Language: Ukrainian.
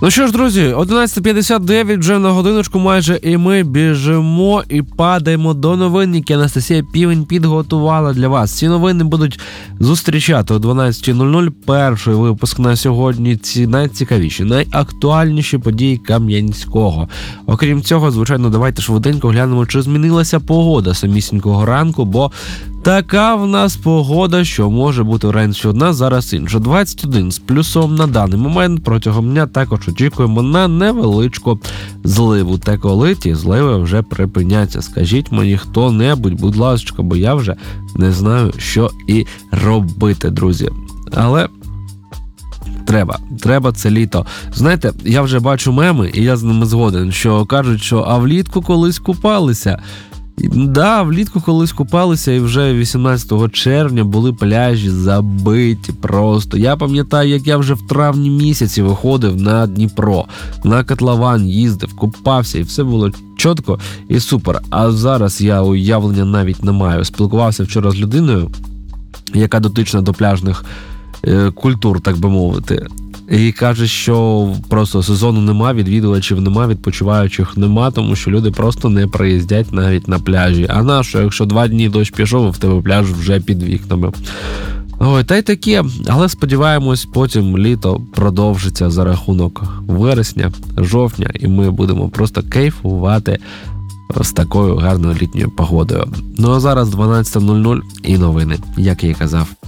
Ну що ж, друзі, 11:59 вже на годиночку майже, і ми біжимо і падаємо до новин, які Анастасія Півень підготувала для вас. Ці новини будуть зустрічати о 12:00. Перший випуск на сьогодні, ці найцікавіші, найактуальніші події Кам'янського. Окрім цього, звичайно, давайте швиденько глянемо, чи змінилася погода самісінького ранку, бо така в нас погода, що може бути вранці одна, зараз інша. 21 з плюсом на даний момент. Протягом дня також очікуємо на невеличку зливу. Та коли ті зливи вже припиняться? Скажіть мені хто-небудь, будь ласка, бо я вже не знаю, що і робити, друзі. Але треба це літо. Знаєте, я вже бачу меми, і я з ними згоден, що кажуть, що а влітку колись купалися. Да, влітку колись купалися, і вже 18 червня були пляжі забиті просто. Я пам'ятаю, як я вже в травні місяці виходив на Дніпро, на котлован їздив, купався, і все було чітко і супер. А зараз я уявлення навіть не маю. Спілкувався вчора з людиною, яка дотична до пляжних культур, так би мовити. І каже, що просто сезону нема, відвідувачів нема, відпочиваючих нема, тому що люди просто не приїздять навіть на пляжі. А нащо, якщо 2 дні дощ пішов, в тебе пляж вже під вікнами. Ой, та й таке, але сподіваємось, потім літо продовжиться за рахунок вересня, жовтня, і ми будемо просто кайфувати з такою гарною літньою погодою. Ну а зараз 12:00 і новини, як я і казав.